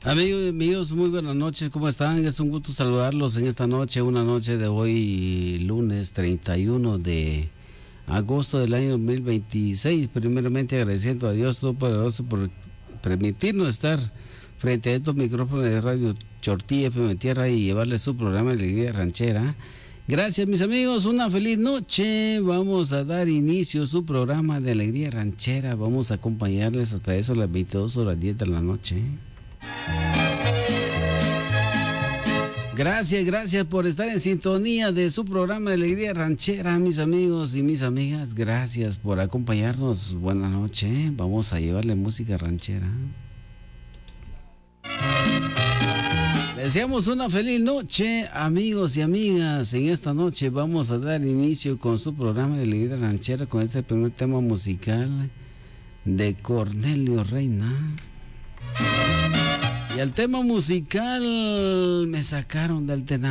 Amigos, muy buenas noches, ¿cómo están? Es un gusto saludarlos en esta noche, una noche de hoy, lunes 31 de agosto del año 2026. Primeramente agradeciendo a Dios Todopoderoso por permitirnos estar frente a estos micrófonos de Radio Chortí FM Tierra y llevarles su programa de Alegría Ranchera. Gracias, mis amigos, una feliz noche. Vamos a dar inicio a su programa de Alegría Ranchera. Vamos a acompañarles hasta eso, las 22 horas 10 de la noche. Gracias por estar en sintonía de su programa de Alegría Ranchera, mis amigos y mis amigas. Gracias por acompañarnos. Buenas noches. Vamos a llevarle música ranchera. Les deseamos una feliz noche, amigos y amigas. En esta noche vamos a dar inicio con su programa de Alegría Ranchera con este primer tema musical de Cornelio Reina. Y al tema musical me sacaron del tenor.